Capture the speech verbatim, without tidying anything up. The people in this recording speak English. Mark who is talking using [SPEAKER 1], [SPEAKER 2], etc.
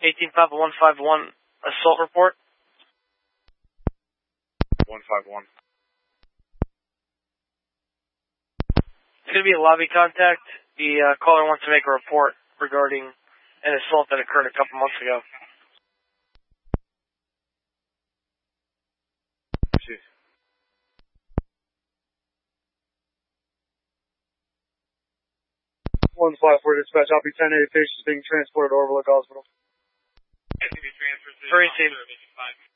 [SPEAKER 1] eighteen Papa one five one, assault report.
[SPEAKER 2] one five one.
[SPEAKER 1] It's going to be a lobby contact. The uh, caller wants to make a report regarding an assault that occurred a couple months ago.
[SPEAKER 2] one five four dispatch, I'll be ten eight patients being transported to Overlook Hospital.
[SPEAKER 1] Very safe.